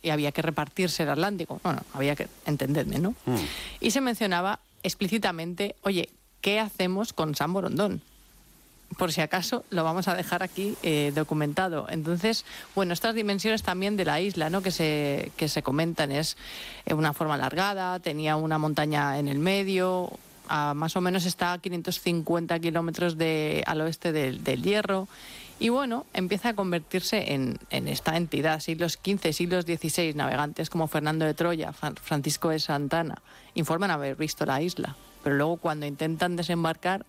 y había que repartirse el Atlántico. Bueno, había que, entendedme, ¿no? Y se mencionaba explícitamente, oye, ¿qué hacemos con San Borondón? Por si acaso lo vamos a dejar aquí documentado. Entonces, bueno, estas dimensiones también de la isla, ¿no?, que se comentan, es una forma alargada, tenía una montaña en el medio, más o menos está a 550 kilómetros al oeste del Hierro, y bueno, empieza a convertirse en esta entidad. Siglos XV, siglos XVI, navegantes como Fernando de Troya, Francisco de Santana, informan haber visto la isla, pero luego cuando intentan desembarcar,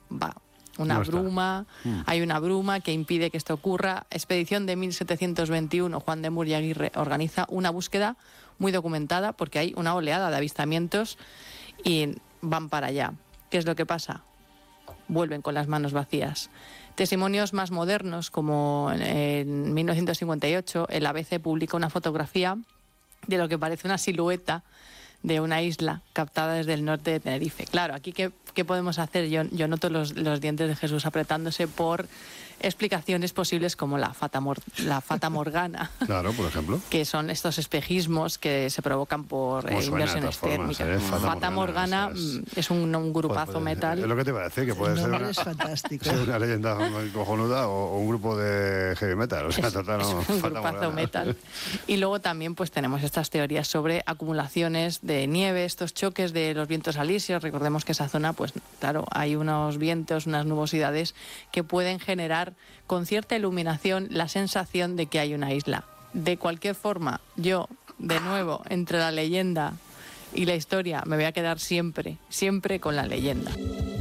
hay una bruma que impide que esto ocurra. Expedición de 1721, Juan de Mur y Aguirre organiza una búsqueda muy documentada porque hay una oleada de avistamientos y van para allá. ¿Qué es lo que pasa? Vuelven con las manos vacías. Testimonios más modernos, como en 1958, el ABC publica una fotografía de lo que parece una silueta de una isla captada desde el norte de Tenerife. Claro, aquí ¿qué podemos hacer? Yo noto los dientes de Jesús apretándose por explicaciones posibles como la Fata Morgana. Claro, por ejemplo. Que son estos espejismos que se provocan por inversiones térmicas. Fata Morgana es un grupazo metal. Es lo que te iba a decir, que puede ser una leyenda cojonuda o un grupo de heavy metal. O sea, total, no, es un grupazo metal. Y luego también pues tenemos estas teorías sobre acumulaciones de nieve, estos choques de los vientos alisios. Recordemos que esa zona, pues claro, hay unos vientos, unas nubosidades que pueden generar con cierta iluminación la sensación de que hay una isla. De cualquier forma, yo, de nuevo, entre la leyenda y la historia, me voy a quedar siempre con la leyenda.